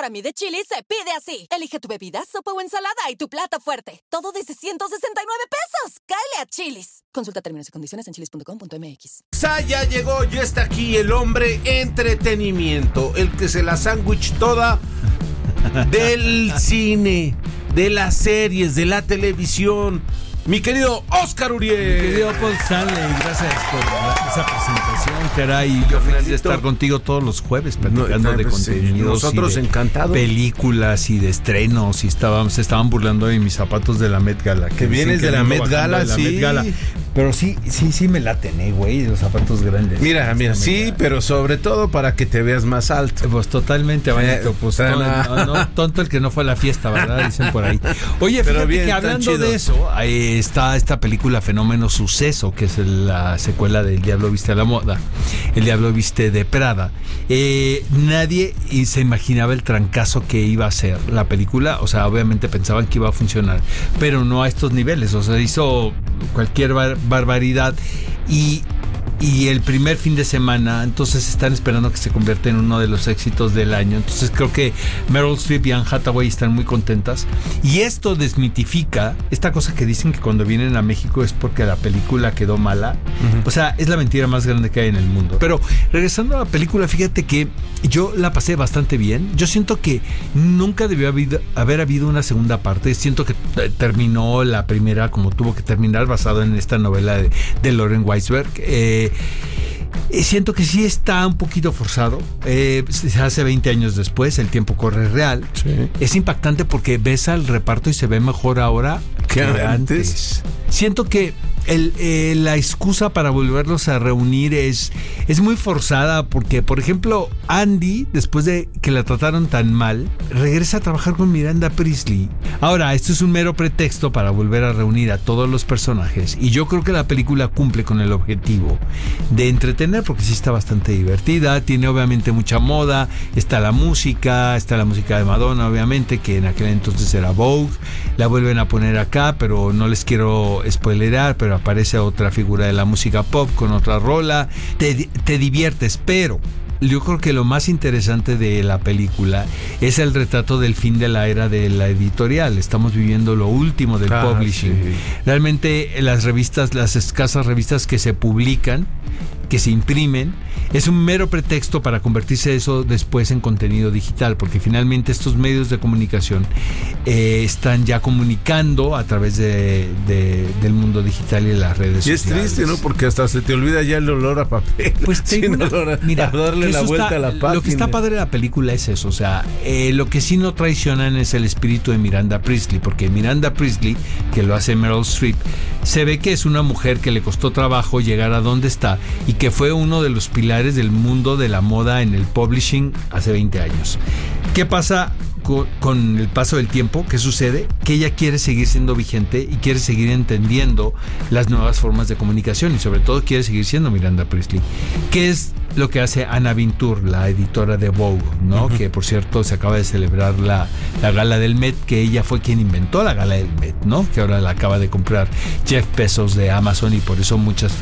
para mí de Chili's se pide así. Elige tu bebida, sopa o ensalada y tu plato fuerte. Todo desde $169 pesos. ¡Cáele a Chili's! Consulta términos y condiciones en chilis.com.mx. Ya llegó, ya está aquí el hombre entretenimiento, el que se la sándwich toda del cine, de las series, de la televisión. Mi querido Oscar Uriel. Mi querido Paul Stanley, gracias por esa presentación, caray. Yo feliz de estar contigo todos los jueves platicando de contenidos. Nosotros encantados. Películas y de estrenos. Y se estaban burlando de mis zapatos de la Met Gala. Que vienes de la Met Gala, sí. Met Gala. Pero sí me la tenés, güey, los zapatos grandes. Mira, sí, pero sobre todo para que te veas más alto. Pues totalmente, Vanito. Pues tonto el que no fue a la fiesta, ¿verdad? Dicen por ahí. Oye, fíjate bien, que hablando de eso, está esta película Fenómeno Suceso, que es la secuela de El Diablo Viste a la Moda, El Diablo Viste de Prada. Nadie se imaginaba el trancazo que iba a ser la película. O sea, obviamente pensaban que iba a funcionar, pero no a estos niveles. O sea, hizo cualquier barbaridad y el primer fin de semana, entonces están esperando que se convierta en uno de los éxitos del año. Entonces creo que Meryl Streep y Anne Hathaway están muy contentas, y esto desmitifica esta cosa que dicen que cuando vienen a México es porque la película quedó mala. O sea, es la mentira más grande que hay en el mundo. Pero regresando a la película, fíjate que yo la pasé bastante bien. Yo siento que nunca debió haber habido una segunda parte. Siento que terminó la primera como tuvo que terminar, basado en esta novela de Loren Weisberg. Siento que sí está un poquito forzado. Se hace 20 años después, el tiempo corre real. Sí. Es impactante porque ves al reparto y se ve mejor ahora que antes. Siento que la excusa para volverlos a reunir es muy forzada, porque, por ejemplo, Andy, después de que la trataron tan mal, regresa a trabajar con Miranda Priestly. Ahora, esto es un mero pretexto para volver a reunir a todos los personajes, y yo creo que la película cumple con el objetivo de entretener, porque sí está bastante divertida. Tiene obviamente mucha moda, está la música de Madonna, obviamente, que en aquel entonces era Vogue. La vuelven a poner acá, pero no les quiero spoilerar, pero aparece otra figura de la música pop con otra rola. Te diviertes, pero yo creo que lo más interesante de la película es el retrato del fin de la era de la editorial. Estamos viviendo lo último del publishing. Sí. Realmente las escasas revistas que se publican, que se imprimen, es un mero pretexto para convertirse eso después en contenido digital, porque finalmente estos medios de comunicación están ya comunicando a través del mundo digital y de las redes sociales. Y es triste, ¿no? Porque hasta se te olvida ya el olor a papel. Pues mira, darle la vuelta a la página. Lo que está padre de la película es eso, o sea, lo que sí no traicionan es el espíritu de Miranda Priestly, porque Miranda Priestly, que lo hace Meryl Streep, se ve que es una mujer que le costó trabajo llegar a donde está, y que fue uno de los pilares del mundo de la moda en el publishing hace 20 años. ¿Qué pasa con el paso del tiempo? ¿Qué sucede? Que ella quiere seguir siendo vigente y quiere seguir entendiendo las nuevas formas de comunicación, y sobre todo quiere seguir siendo Miranda Priestly. ¿Qué es lo que hace Anna Wintour, la editora de Vogue, ¿no? Que por cierto se acaba de celebrar la gala del Met, que ella fue quien inventó la gala del Met, ¿no? Que ahora la acaba de comprar Jeff Bezos de Amazon, y por eso muchas